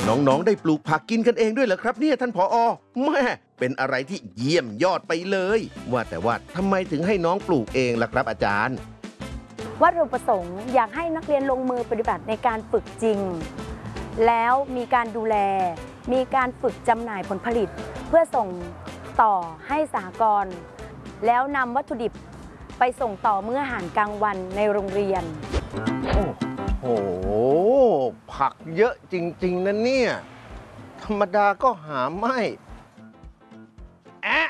น้องๆได้ปลูกผักกินกันเองด้วยเหรอครับเนี่ยท่านผอ.แม่เป็นอะไรที่เยี่ยมยอดไปเลยว่าแต่ว่าทำไมถึงให้น้องปลูกเองล่ะครับอาจารย์วัตถุประสงค์อยากให้นักเรียนลงมือปฏิบัติในการฝึกจริงแล้วมีการดูแลมีการฝึกจำหน่ายผลผลิตเพื่อส่งต่อให้สหกรณ์แล้วนำวัตถุดิบไปส่งต่อมื้ออาหารกลางวันในโรงเรียนโอ้โหผักเยอะจริงๆนะเนี่ยธรรมดาก็หาไม่แอะ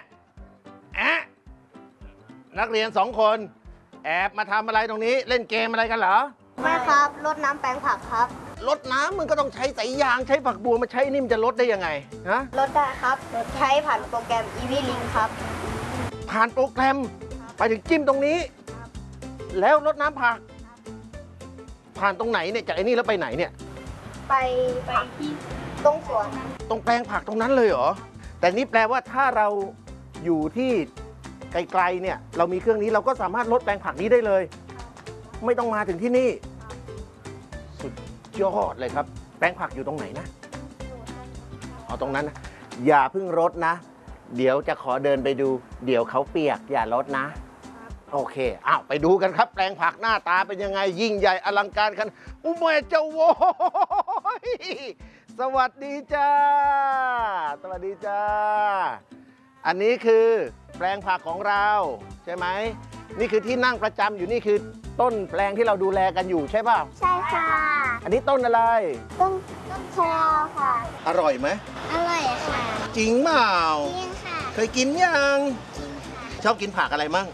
นักเรียน2 คนแอบมาทำอะไรตรงนี้เล่นเกมอะไรกันเหรอไม่ครับรดน้ำแปลงผักครับรดน้ำมันก็ต้องใช้สายยางใช้ฝักบัวมาใช้นี่มันจะรดได้ยังไงฮะรดได้ครับใช้ผ่านโปรแกรม EV Link ครับผ่านโปรแกรมไปถึงจิ้มตรงนี้แล้วรดน้ำผักผ่านตรงไหนเนี่ยจากไอ้นี่แล้วไปไหนเนี่ยไปที่ตรงสวนตรงแปลงผักตรงนั้นเลยเหรอแต่นี่แปลว่าถ้าเราอยู่ที่ไกลๆเนี่ยเรามีเครื่องนี้เราก็สามารถรดแปลงผักนี้ได้เลยไม่ต้องมาถึงที่นี่สุดยอดเลยครับแปลงผักอยู่ตรงไหนนะเอาตรงนั้นนะอย่าเพิ่งรดนะเดี๋ยวจะขอเดินไปดูเดี๋ยวเขาเปียกอย่ารดนะโอเคไปดูกันครับแปลงผักหน้าตาเป็นยังไงยิ่งใหญ่อลังการกันแม่เจ้าโว้ยสวัสดีจ้าสวัสดีจ้าอันนี้คือแปลงผักของเราใช่ไหมนี่คือที่นั่งประจำอยู่นี่คือต้นแปลงที่เราดูแลกันอยู่ใช่ป่ะใช่ค่ะอันนี้ต้นอะไรต้นแครค่ะอร่อยไหมอร่อยค่ะจริงเปล่าจริงค่ะเคยกินยังชอบกินผักอะไรมั่ง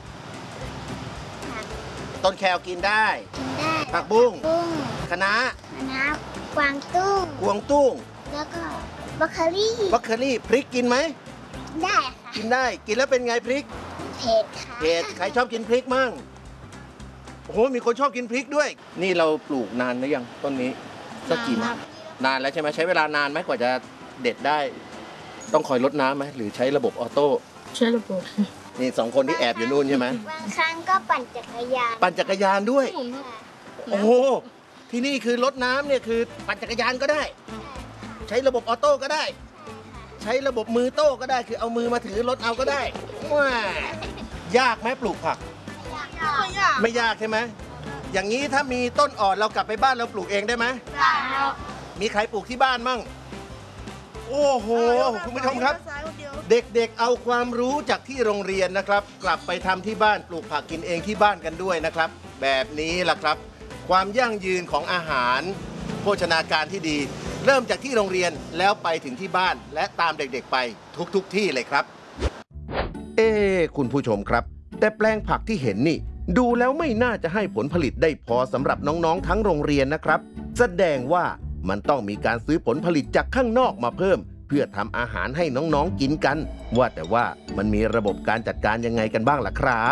ต้นแครกินได้ผักบุ้งคะน้ากวางตุ้งแล้วก็บรอกโคลี่พริกกินไหมได้ค่ะกินได้กินแล้วเป็นไงพริกเผ็ดค่ะเผ็ดใครชอบกินพริกมั่งโอ้โหมีคนชอบกินพริกด้วยนี่เราปลูกนานหรือยังต้นนี้สักกี่นานแล้วใช่ไหมใช้เวลานานไหมกว่าจะเด็ดได้ต้องคอยรดน้ำไหมหรือใช้ระบบออโต้ใช้ระบบนี่2 คนที่แอบอยู่นู่นใช่ไหมบางครั้งก็ปั่นจักรยานด้วยโอ้โหที่นี่คือรดน้ำเนี่ยคือปั่นจักรยานก็ได้ใช้ระบบออโต้ก็ได้ใช้ระบบมือโต้ก็ได้คือเอามือมาถือรถเอาก็ได้ว้ายากไหมปลูกผักไม่ยากใช่ไหมอย่างนี้ถ้ามีต้นอ่อนเรากลับไปบ้านเราปลูกเองได้ไหมได้ครับมีใครปลูกที่บ้านมั่งโอ้โหคุณผู้ชมครับเด็กๆเอาความรู้จากที่โรงเรียนนะครับกลับไปทำที่บ้านปลูกผักกินเองที่บ้านกันด้วยนะครับแบบนี้ล่ะครับความยั่งยืนของอาหารโภชนาการที่ดีเริ่มจากที่โรงเรียนแล้วไปถึงที่บ้านและตามเด็กๆไปทุกที่เลยครับคุณผู้ชมครับแต่แปลงผักที่เห็นนี่ดูแล้วไม่น่าจะให้ผลผลิตได้พอสำหรับน้องๆทั้งโรงเรียนนะครับแสดงว่ามันต้องมีการซื้อผลผลิตจากข้างนอกมาเพิ่มเพื่อทำอาหารให้น้องๆกินกันว่าแต่ว่ามันมีระบบการจัดการยังไงกันบ้างล่ะครับ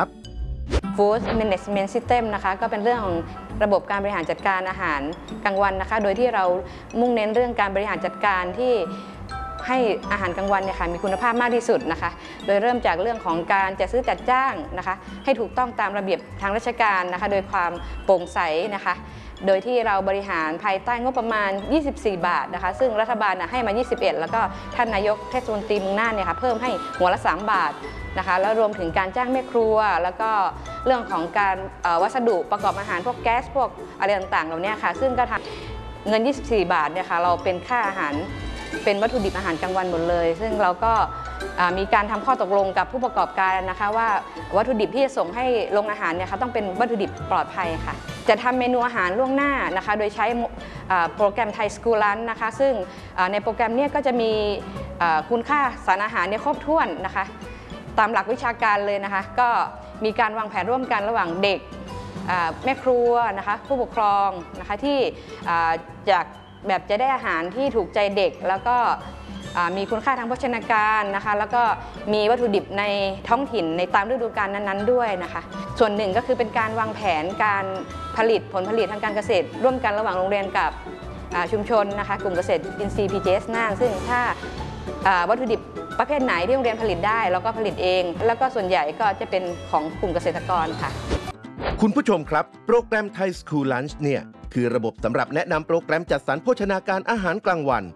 Food Management System นะคะก็เป็นเรื่องของระบบการบริหารจัดการอาหารกลางวันนะคะโดยที่เรามุ่งเน้นเรื่องการบริหารจัดการที่ให้อาหารกลางวันเนี่ยค่ะมีคุณภาพมากที่สุดนะคะโดยเริ่มจากเรื่องของการจัดซื้อจัดจ้างนะคะให้ถูกต้องตามระเบียบทางราชการนะคะโดยความโปร่งใสนะคะโดยที่เราบริหารภายใต้งบประมาณ24 บาทนะคะซึ่งรัฐบาลให้มา21แล้วก็ท่านนายกเทศมนตรีเมืองน่านเนี่ยค่ะเพิ่มให้หัวละ3 บาทนะคะแล้วรวมถึงการจ้างแม่ครัวแล้วก็เรื่องของการวัสดุประกอบอาหารพวกแก๊สพวกอะไรต่างๆเหล่านี้ค่ะซึ่งก็ทำเงิน24 บาทเนี่ยค่ะเราเป็นค่าอาหารเป็นวัตถุดิบอาหารกลางวันหมดเลยซึ่งเราก็มีการทำข้อตกลงกับผู้ประกอบการนะคะว่าวัตถุดิบที่จะส่งให้โรงอาหารเนี่ยค่ะต้องเป็นวัตถุดิบปลอดภัยค่ะจะทำเมนูอาหารล่วงหน้านะคะโดยใช้โปรแกรมไทยสกูลันนะคะซึ่งในโปรแกรมนี้ก็จะมีคุณค่าสารอาหารเนี่ยครบถ้วนนะคะตามหลักวิชาการเลยนะคะก็มีการวางแผนร่วมกันระหว่างเด็กแม่ครัวนะคะผู้ปกครองนะคะที่จากแบบจะได้อาหารที่ถูกใจเด็กแล้วก็มีคุณค่าทางโภชนาการนะคะแล้วก็มีวัตถุดิบในท้องถิ่นในตามฤดูกาลนั้นๆด้วยนะคะส่วนหนึ่งก็คือเป็นการวางแผนการผลิตผลผลิตทางการเกษตรร่วมกันระหว่างโรงเรียนกับชุมชนนะคะกลุ่มเกษตรอินทรีย์ PGS น่านซึ่งถ้าวัตถุดิบประเภทไหนที่โรงเรียนผลิตได้เราก็ผลิตเองแล้วก็ส่วนใหญ่ก็จะเป็นของกลุ่มเกษตรกรค่ะคุณผู้ชมครับโปรแกรม Thai School Lunch เนี่ยคือระบบสำหรับแนะนำโปรแกรมจัดสรรโภชนาการอาหารกลางวัน